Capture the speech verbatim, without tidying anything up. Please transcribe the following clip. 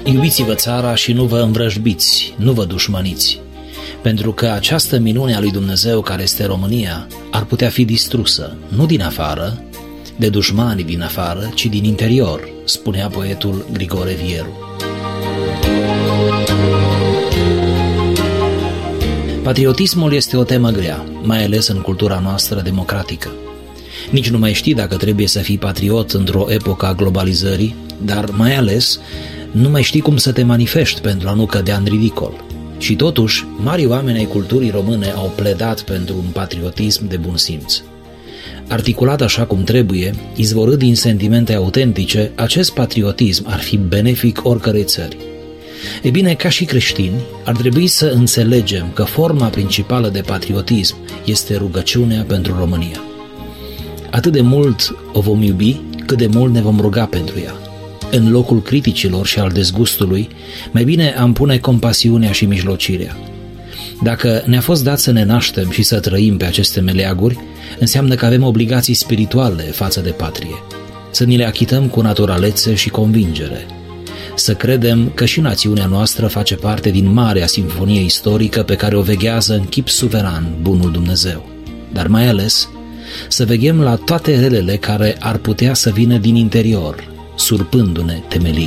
Iubiți-vă țara și nu vă învrăjbiți, nu vă dușmăniți, pentru că această minune a lui Dumnezeu care este România ar putea fi distrusă, nu din afară, de dușmanii din afară, ci din interior, spunea poetul Grigore Vieru. Patriotismul este o temă grea, mai ales în cultura noastră democratică. Nici nu mai știi dacă trebuie să fii patriot într-o epocă a globalizării, dar mai ales nu mai știi cum să te manifesti pentru a nu cădea în ridicol. Și totuși, mari oameni ai culturii române au pledat pentru un patriotism de bun simț. Articulat așa cum trebuie, izvorât din sentimente autentice, acest patriotism ar fi benefic oricărei țări. E bine, ca și creștini, ar trebui să înțelegem că forma principală de patriotism este rugăciunea pentru România. Atât de mult o vom iubi, cât de mult ne vom ruga pentru ea. În locul criticilor și al dezgustului, mai bine am pune compasiunea și mijlocirea. Dacă ne-a fost dat să ne naștem și să trăim pe aceste meleaguri, înseamnă că avem obligații spirituale față de patrie. Să ni le achităm cu naturalețe și convingere. Să credem că și națiunea noastră face parte din marea simfonie istorică pe care o veghează în chip suveran bunul Dumnezeu. Dar mai ales, să veghem la toate relele care ar putea să vină din interior, surpându-ne temelii.